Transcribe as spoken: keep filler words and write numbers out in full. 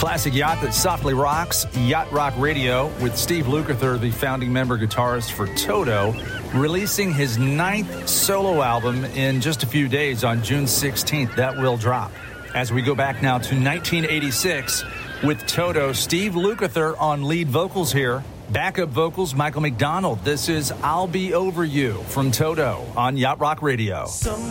Classic yacht that softly rocks, Yacht Rock Radio, with Steve Lukather, the founding member guitarist for Toto, releasing his ninth solo album in just a few days on June sixteenth. That will drop. As we go back now to nineteen eighty-six with Toto, Steve Lukather on lead vocals here. Backup vocals, Michael McDonald. This is I'll Be Over You from Toto on Yacht Rock Radio. Some